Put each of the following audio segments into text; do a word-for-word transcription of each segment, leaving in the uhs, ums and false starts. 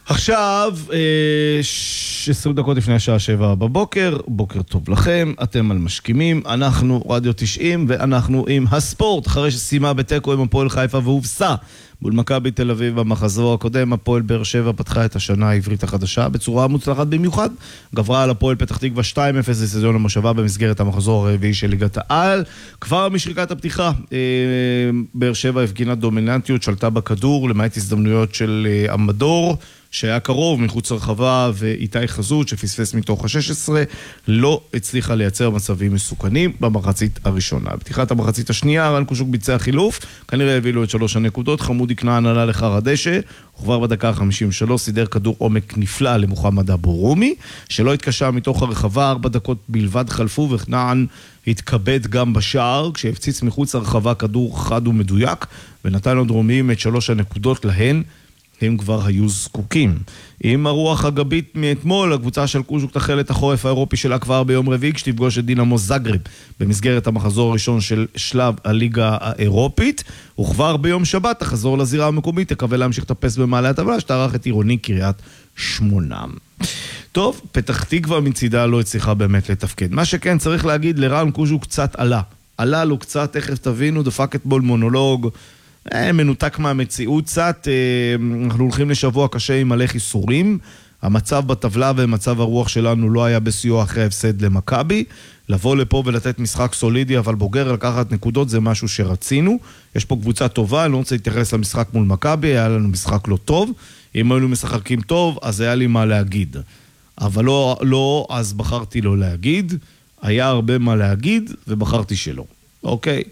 עכשיו, עשרים דקות לפני השעה שבע בבוקר, בוקר טוב לכם, אתם על משכימים, אנחנו רדיו תשעים ואנחנו עם הספורט, אחרי שסיימה בתיקו עם הפועל חיפה והובסה מול מכבי תל אביב במחזור הקודם. הפועל באר שבע פתחה את השנה העברית החדשה בצורה מוצלחת במיוחד, גברה על הפועל פתח תקווה שתיים אפס לסזון המושבה במסגרת המחזור הרביעי של ליגת העל. כבר משריקת הפתיחה באר שבע הפגינה דומיננטיות, שלטה בכדור למעט הזדמנויות של המדור שהיה קרוב מחוץ הרחבה, ואיתי חזות שפספס מתוך ה-שש עשרה לא הצליחה לייצר מצבים מסוכנים במחצית הראשונה. בפתיחת המחצית השנייה רן קושוק ביצע חילוף, כנראה הביא את שלוש הנקודות. חמודי כנען עלה לחר הדשא, וכבר בדקה ה-חמישים ושלוש סידר כדור עומק נפלא למוחמד אבו רומי שלא התקשה מתוך הרחבה. ארבע דקות בלבד חלפו וכנען התכבד גם בשער כשהפציץ מחוץ הרחבה כדור חד ומדויק ונתן לו דרומיים את שלוש הנקודות להן הם כבר היו זקוקים. עם הרוח הגבית מאתמול, הקבוצה של קושוק תחל את החורף האירופי שלה כבר ביום רביעי, כשתפגוש את דינמו זאגרב במסגרת המחזור הראשון של שלב הליגה האירופית, וכבר ביום שבת תחזור לזירה המקומית, תקווה להמשיך לטפס במעלה הטבלה, שתערך את עירוני קריית שמונה. טוב, פתח תקווה מצידה לא הצליחה באמת לתפקד. מה שכן צריך להגיד, לרן קושוק קצת עלה. עלה לו קצת, תכף תבינו, דפק אתמול מונולוג, מנותק מהמציאות קצת. אנחנו הולכים לשבוע קשה עם מלא חיסורים, המצב בטבלה ומצב הרוח שלנו לא היה בסיוע אחרי הפסד למכבי. לבוא לפה ולתת משחק סולידי אבל בוגר, לקחת נקודות, זה משהו שרצינו. יש פה קבוצה טובה, אני לא רוצה להתייחס למשחק מול מכבי, היה לנו משחק לא טוב. אם היינו משחקים טוב אז היה לי מה להגיד, אבל לא, לא אז בחרתי לא להגיד. היה הרבה מה להגיד ובחרתי שלא. אוקיי,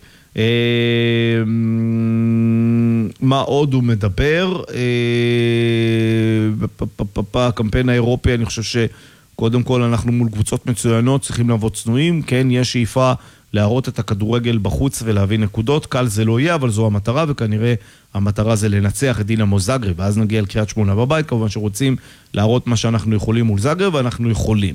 מה עוד הוא מדבר? הקמפיין האירופי, אני חושב שקודם כל אנחנו מול קבוצות מצוינות, צריכים לעבוד צנועים. כן, יש שאיפה להראות את הכדורגל בחוץ ולהביא נקודות. קל זה לא יהיה, אבל זו המטרה, וכנראה המטרה זה לנצח את דינמו זאגרב, ואז נגיע לקריית שמונה בבית. כמובן שרוצים להראות מה שאנחנו יכולים מול זאגרב, ואנחנו יכולים.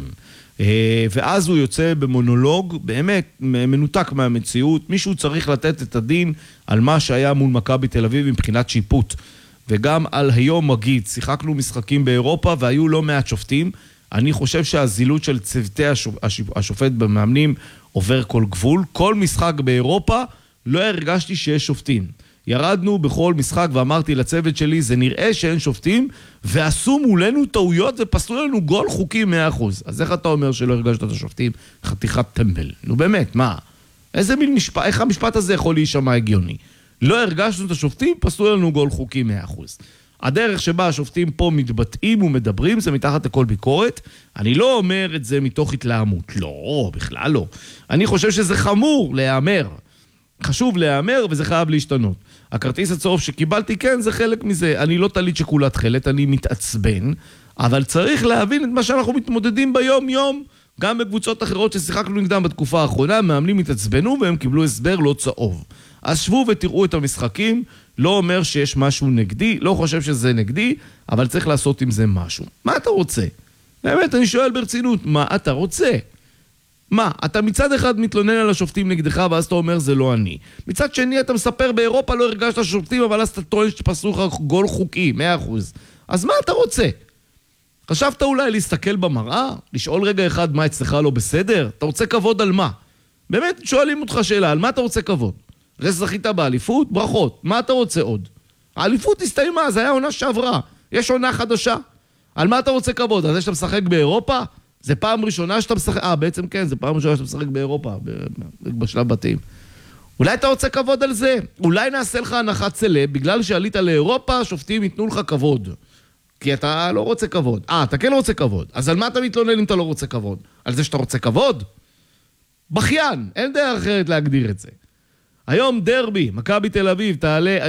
ואז הוא יוצא במונולוג באמת מנותק מהמציאות. מישהו צריך לתת את הדין על מה שהיה מול מכבי תל אביב מבחינת שיפוט, וגם על היום מגיד, שיחקנו משחקים באירופה והיו לא מעט שופטים. אני חושב שהזילות של צוותי השופט במאמנים עובר כל גבול. כל משחק באירופה לא הרגשתי שיש שופטים. ירדנו בכל משחק ואמרתי לצוות שלי, זה נראה שאין שופטים, ועשו מולנו טעויות ופסלו לנו גול חוקי מאה אחוז. אז איך אתה אומר שלא הרגשת את השופטים? חתיכת טמבל. נו באמת, מה? איזה מין משפט, איך המשפט הזה יכול להישמע הגיוני? לא הרגשנו את השופטים, פסלו לנו גול חוקי מאה אחוז. הדרך שבה השופטים פה מתבטאים ומדברים, זה מתחת לכל ביקורת. אני לא אומר את זה מתוך התלהמות. לא, בכלל לא. אני חושב שזה חמור להיאמר. חשוב להיאמר וזה חייב להשתנות. הכרטיס הצהוב שקיבלתי, כן, זה חלק מזה. אני לא תליט שכולת חלט, אני מתעצבן, אבל צריך להבין את מה שאנחנו מתמודדים ביום יום. גם בקבוצות אחרות ששיחקנו נגדם בתקופה האחרונה, מאמנים התעצבנו והם קיבלו הסבר לא צהוב. אז שבו ותראו את המשחקים. לא אומר שיש משהו נגדי, לא חושב שזה נגדי, אבל צריך לעשות עם זה משהו. מה אתה רוצה? באמת, אני שואל ברצינות, מה אתה רוצה? מה? אתה מצד אחד מתלונן על השופטים נגדך, ואז אתה אומר זה לא אני. מצד שני אתה מספר באירופה לא הרגשת השופטים, אבל אז אתה טוען שתפסו לך גול חוקי, מאה אחוז. אז מה אתה רוצה? חשבת אולי להסתכל במראה? לשאול רגע אחד מה אצלך לא בסדר? אתה רוצה כבוד על מה? באמת שואלים אותך שאלה, על מה אתה רוצה כבוד? אחרי שזכית באליפות? ברכות. מה אתה רוצה עוד? האליפות הסתיימה, זה היה עונה שעברה. יש עונה חדשה. על מה אתה רוצה כבוד? על זה שאתה משחק באירופה? זה פעם ראשונה שאתה משחק... אה, בעצם כן, זה פעם ראשונה שאתה משחק באירופה, בשלב בתים. אולי אתה רוצה כבוד על זה? אולי נעשה לך הנחת סלב, בגלל שעלית לאירופה, השופטים ייתנו לך כבוד. כי אתה לא רוצה כבוד. אה, אתה כן רוצה כבוד. אז על מה אתה מתלונן אם אתה לא רוצה כבוד? על זה שאתה רוצה כבוד? בכיין, אין דרך אחרת להגדיר את זה. היום דרבי, מכבי תל אביב, תעלה...